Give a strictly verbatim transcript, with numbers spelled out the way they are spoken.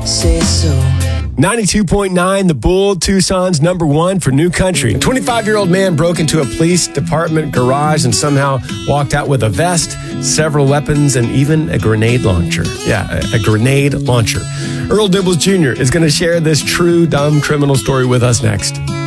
say so. ninety-two point nine, The Bull, Tucson's number one for New Country. A twenty-five-year-old man broke into a police department garage and somehow walked out with a vest, several weapons, and even a grenade launcher. Yeah, a, a grenade launcher. Earl Dibbles Junior is going to share this true dumb criminal story with us next.